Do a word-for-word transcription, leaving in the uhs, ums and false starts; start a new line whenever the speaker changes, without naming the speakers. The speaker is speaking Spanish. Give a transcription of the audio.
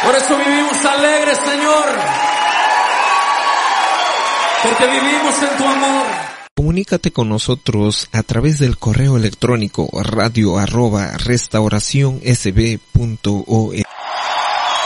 Por eso vivimos alegres, Señor. Porque vivimos en tu amor.
Comunícate con nosotros a través del correo electrónico radio arroba restauración s b punto org.